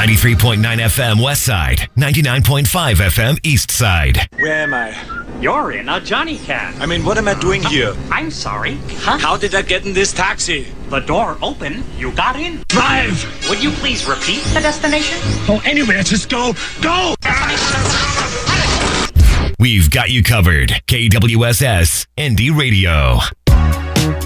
93.9 FM West Side, 99.5 FM East Side. Where am I? You're in a Johnny Cab. I mean, what am I doing here? I'm sorry. Huh? How did I get in this taxi? The door opened. You got in. Drive! Would you please repeat the destination? Oh, anywhere, just go. Go! We've got you covered. KWSS Indie Radio.